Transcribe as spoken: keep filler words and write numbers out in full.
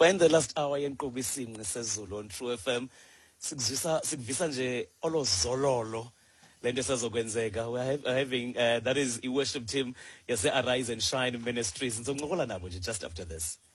We're in the last hour yenkqubo isinqe sezulu on True F M. Sikuvisa sikuvisa nje olozololo lento esazokwenzeka. We're have- having uh, that is a worship team yase Arise and Shine Ministries. Ngizoncokola nabo nje just after this.